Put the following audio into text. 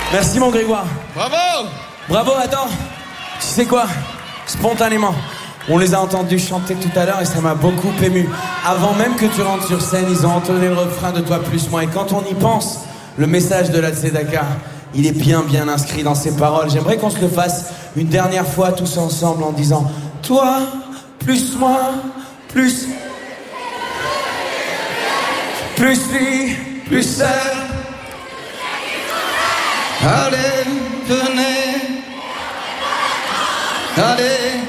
Merci mon Grégoire. Bravo. Bravo, attends. Tu sais quoi? Spontanément, on les a entendus chanter tout à l'heure et ça m'a beaucoup ému. Avant même que tu rentres sur scène, ils ont entonné le refrain de Toi plus moi. Et quand on y pense, le message de la Tzedaka, il est bien inscrit dans ses paroles. J'aimerais qu'on se le fasse une dernière fois tous ensemble en disant Toi plus moi, plus lui, plus elle. Allez, venez. Allez.